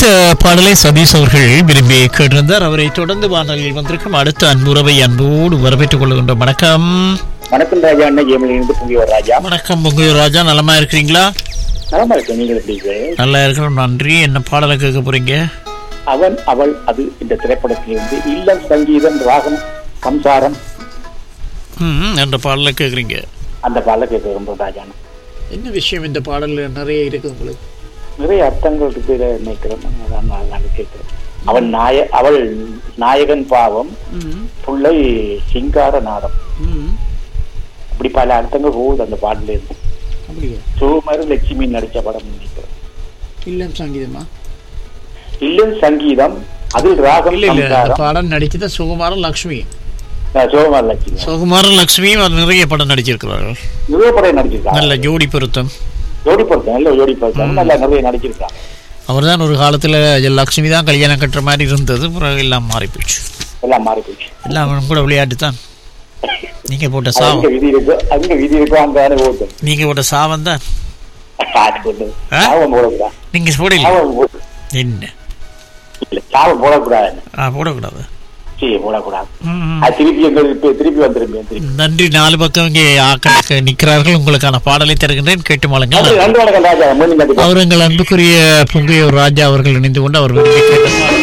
அடுத்த பாடலை சதீஷ் அவர்கள் விரும்பி கேட்டிருந்தார். அவரை தொடர்ந்து வானொலியில் வந்திருக்கும் அடுத்த அன்புறவை அன்போடு வரவேற்றுக் கொள்கின்ற வணக்கம். வணக்கம் ராஜா, அண்ணன் ஜெயமலிருந்து புங்கியூர் ராஜா. வணக்கம் புங்கியூர் ராஜா, நலமா இருக்கிறீங்களா? நலமா இருக்கு, நீங்கள் எப்படி? நல்லா இருக்கிறோம், நன்றி. என்ன பாடலை கேட்க போறீங்க? அவன் அவள் அது இந்த திரைப்படத்திலிருந்து இல்லம் சங்கீதம் ராகம் சம்சாரம் என்ற பாடலை கேட்குறீங்க. அந்த பாடலை கேட்க ரொம்ப ராஜா. என்ன விஷயம் இந்த பாடல்ல நிறைய இருக்கு, உங்களுக்கு நிறைய அர்த்தங்கள் இருக்கு நினைக்கிறேன். கேட்கிறேன். அவள் நாயகன் பாவம், புள்ளை சிங்கார நாதம், அப்படி பல அர்த்தங்கள் போகுது அந்த பாடல இருந்து. சோமர் லட்சுமி நடிச்ச படம் நினைக்கிறேன். இல்லம் சங்கீதமா? இல்லம் சங்கீதம், அதில் ராகம் படம் நடிச்சத சுகுமாரன் லட்சுமி. சுகுமாரன் லட்சுமி நிறைய படம் நடிச்சிருக்கிறார்கள். நிறைய படம் நடிச்சிருக்காங்க. நல்ல ஜோடி பொருத்தம் நல்லா நிறைய நடிச்சிருக்காங்க. அவர் தான் ஒரு காலத்துல லட்சுமி தான் கல்யாணம் கட்டுற மாதிரி இருந்தது, பிறகு எல்லாம் மாறி போச்சு. எல்லாம் கூட விளையாட்டு தான். நீங்க போட்ட சாவம், நீங்க போட்ட சாவம் தான். நீங்க போடல என்ன போடக்கூடாது. நன்றி. 4 பக்கம் இங்கே ஆக்களுக்கு நிற்கிறார்கள். உங்களுக்கான பாடலை தருகின்றேன், கேட்டு மாளுங்கள். அவர் எங்கள் அன்புக்குரிய புங்கையூர் ராஜா அவர்கள் இணைந்து கொண்டு அவர் விரும்பி கேட்டார்.